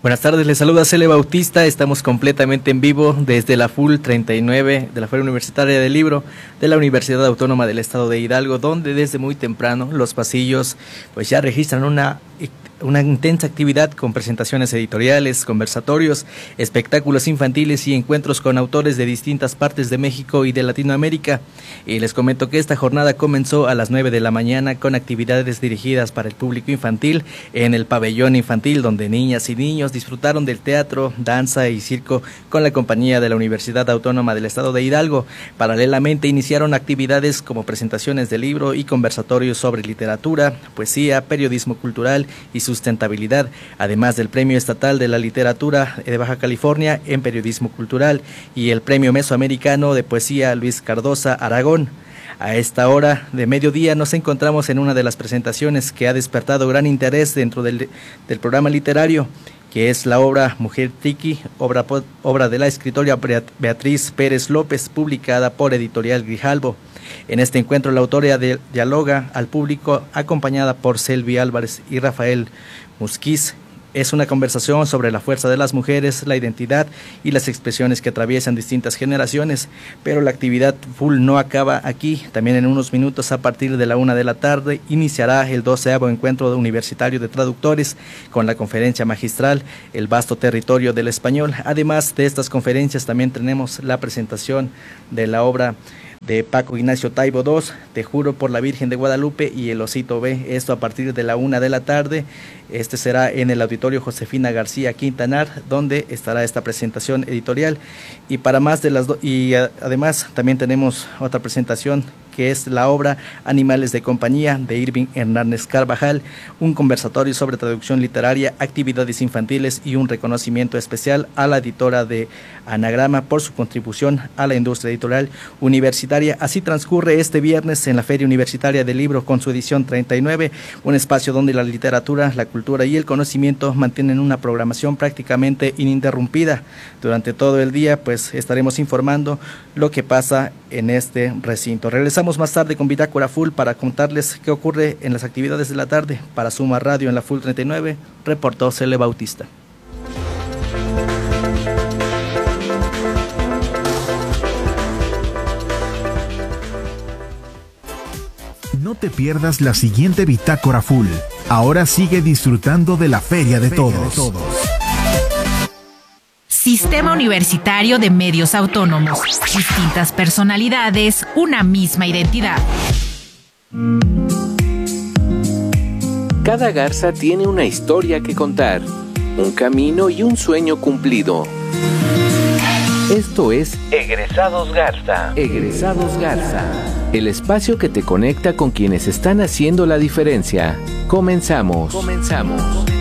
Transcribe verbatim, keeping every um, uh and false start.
Buenas tardes, les saluda Cele Bautista, estamos completamente en vivo desde la F U L treinta y nueve de la Feria Universitaria del Libro de la Universidad Autónoma del Estado de Hidalgo, donde desde muy temprano los pasillos pues ya registran una una intensa actividad con presentaciones editoriales, conversatorios, espectáculos infantiles y encuentros con autores de distintas partes de México y de Latinoamérica. Y les comento que esta jornada comenzó a las nueve de la mañana con actividades dirigidas para el público infantil en el pabellón infantil, donde niñas y niños disfrutaron del teatro, danza y circo con la compañía de la Universidad Autónoma del Estado de Hidalgo. Paralelamente iniciaron actividades como presentaciones de libro y conversatorios sobre literatura, poesía, periodismo cultural y sustentabilidad, además del Premio Estatal de la Literatura de Baja California en Periodismo Cultural y el Premio Mesoamericano de Poesía Luis Cardosa Aragón. A esta hora de mediodía nos encontramos en una de las presentaciones que ha despertado gran interés dentro del, del programa literario, que es la obra Mujer Tiki, obra, obra de la escritora Beatriz Pérez López, publicada por Editorial Grijalbo. En este encuentro la autora de, dialoga al público acompañada por Selvi Álvarez y Rafael Musquiz. Es una conversación sobre la fuerza de las mujeres, la identidad y las expresiones que atraviesan distintas generaciones, pero la actividad full no acaba aquí. También en unos minutos, a partir de la una de la tarde, iniciará el doceavo encuentro universitario de traductores con la conferencia magistral El vasto territorio del español. Además de estas conferencias, también tenemos la presentación de la obra de Paco Ignacio Taibo segundo, Te juro por la Virgen de Guadalupe y El Osito B, esto a partir de la una de la tarde. Este será en el Auditorio Josefina García Quintanar, donde estará esta presentación editorial. Y para más de las do y a además también tenemos otra presentación, que es la obra Animales de Compañía de Irving Hernández Carvajal, un conversatorio sobre traducción literaria, actividades infantiles y un reconocimiento especial a la editora de Anagrama por su contribución a la industria editorial universitaria. Así transcurre este viernes en la Feria Universitaria del Libro con su edición treinta y nueve, un espacio donde la literatura, la cultura y el conocimiento mantienen una programación prácticamente ininterrumpida. Durante todo el día pues estaremos informando lo que pasa en este recinto. Regresamos más tarde con Bitácora Full para contarles qué ocurre en las actividades de la tarde. Para Suma Radio en la F U L treinta y nueve, reportó Cele Bautista. No te pierdas la siguiente Bitácora Full. Ahora sigue disfrutando de la Feria de Todos. Sistema Universitario de Medios Autónomos. Distintas personalidades, una misma identidad. Cada garza tiene una historia que contar, un camino y un sueño cumplido. Esto es Egresados Garza. Egresados Garza. El espacio que te conecta con quienes están haciendo la diferencia. Comenzamos. Comenzamos.